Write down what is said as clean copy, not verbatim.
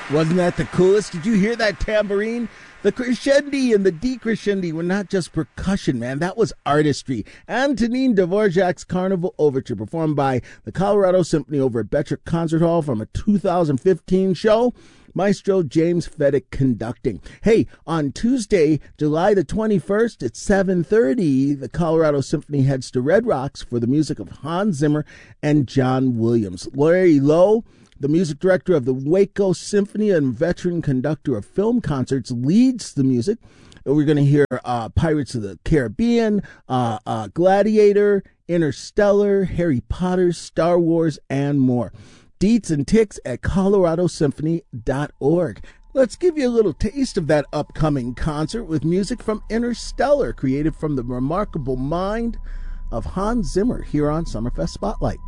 Wasn't that the coolest? Did you hear that tambourine? The crescendi and the decrescendi were not just percussion, man. That was artistry. Antonin Dvorak's Carnival Overture, performed by the Colorado Symphony over at Betcher Concert Hall from a 2015 show. Maestro James Fedek conducting. Hey, on Tuesday, July the 21st at 7:30, the Colorado Symphony heads to Red Rocks for the music of Hans Zimmer and John Williams. Larry Lowe, the music director of the Waco Symphony and veteran conductor of film concerts, leads the music. We're going to hear Pirates of the Caribbean, Gladiator, Interstellar, Harry Potter, Star Wars, and more. Deets and ticks at coloradosymphony.org. Let's give you a little taste of that upcoming concert with music from Interstellar, created from the remarkable mind of Hans Zimmer, here on Summerfest Spotlight.